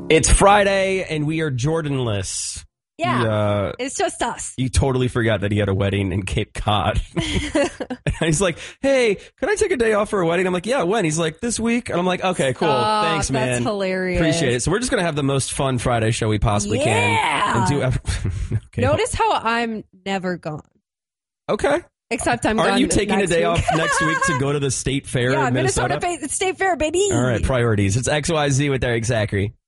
It's Friday, and we are Jordanless. Yeah, it's just us. He totally forgot that he had a wedding in Cape Cod. He's like, hey, can I take a day off for a wedding? I'm like, yeah, when? He's like, this week. And I'm like, okay, cool. Thanks, man. That's hilarious. Appreciate it. So we're just going to have the most fun Friday show we possibly can. And do okay. Notice how I'm never gone. Okay. Except I'm gone. Aren't you taking a day off week? next week to go to the state fair in Minnesota? State Fair, baby. All right, priorities. It's XYZ with Eric Zachary.